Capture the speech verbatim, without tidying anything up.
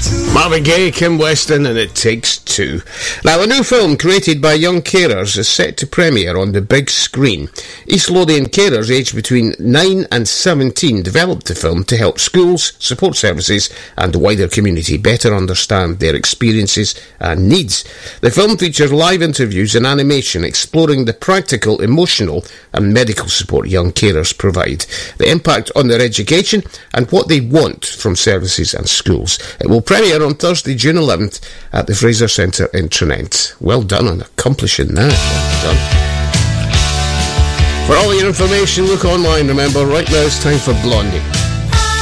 Marvin Gaye, Kim Weston, and It Takes Two. Now, a new film created by young carers is set to premiere on the big screen. East Lothian carers aged between nine and seventeen developed the film to help schools, support services and the wider community better understand their experiences and needs. The film features live interviews and animation exploring the practical, emotional and medical support young carers provide, the impact on their education and what they want from services and schools. It will premiere on Thursday, June eleventh at the Fraser Centre in Tranent. Well done on accomplishing that. Well done. For all your information, look online. Remember, right now it's time for Blondie.